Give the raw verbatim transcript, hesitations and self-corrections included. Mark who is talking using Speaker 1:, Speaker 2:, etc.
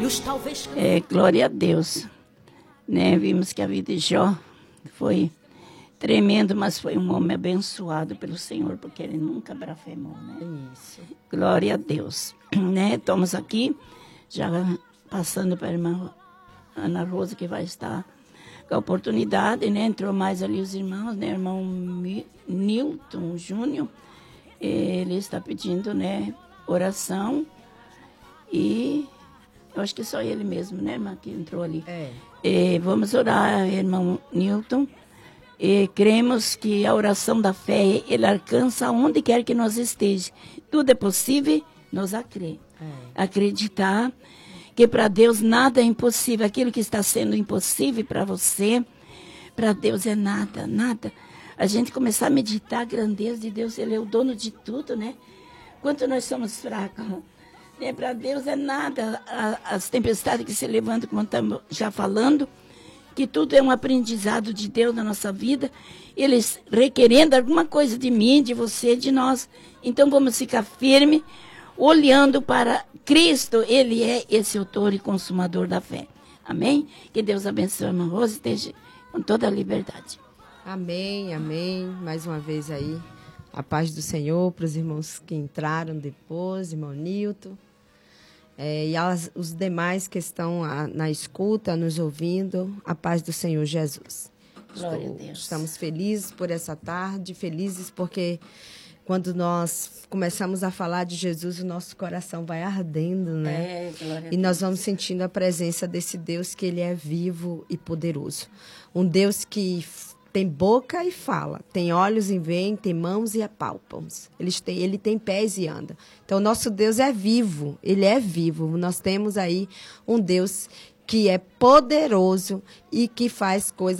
Speaker 1: filhos, talvez...
Speaker 2: É, glória a Deus. Né? Vimos que a vida de Jó foi tremendo, mas foi um homem abençoado pelo Senhor, porque ele nunca blasfemou, né?
Speaker 1: Isso.
Speaker 2: Glória a Deus. Né? Estamos aqui, já passando para a irmã Ana Rosa, que vai estar com a oportunidade, né? Entrou mais ali os irmãos, né? Irmão Mi- Nilton Júnior, ele está pedindo, né, oração, e eu acho que só ele mesmo, né, irmã, que entrou ali.
Speaker 1: É.
Speaker 2: E vamos orar, irmão Nilton, e cremos que a oração da fé, ele alcança onde quer que nós esteja. Tudo é possível, nós a crer.
Speaker 1: É.
Speaker 2: Acreditar que para Deus nada é impossível. Aquilo que está sendo impossível para você, para Deus é nada, nada. A gente começar a meditar a grandeza de Deus, Ele é o dono de tudo, né? Quanto nós somos fracos, né? Para Deus é nada. A, as tempestades que se levantam, como estamos já falando, que tudo é um aprendizado de Deus na nossa vida, eles requerendo alguma coisa de mim, de você, de nós. Então vamos ficar firmes, olhando para Cristo, Ele é esse autor e consumador da fé. Amém? Que Deus abençoe a irmã Rosa e esteja com toda a liberdade.
Speaker 1: Amém, amém. Mais uma vez aí, a paz do Senhor para os irmãos que entraram depois, irmão Nilton. É, e aos, os demais que estão a, na escuta, nos ouvindo, a paz do Senhor Jesus.
Speaker 2: Glória
Speaker 1: Estou,
Speaker 2: a Deus.
Speaker 1: Estamos felizes por essa tarde, felizes porque quando nós começamos a falar de Jesus, o nosso coração vai ardendo, né?
Speaker 2: É, glória a
Speaker 1: E nós
Speaker 2: Deus.
Speaker 1: vamos sentindo a presença desse Deus que Ele é vivo e poderoso. Um Deus que tem boca e fala, tem olhos e vê, tem mãos e apalpam. Ele tem, ele tem pés e anda. Então, nosso Deus é vivo, Ele é vivo. Nós temos aí um Deus que é poderoso e que faz coisas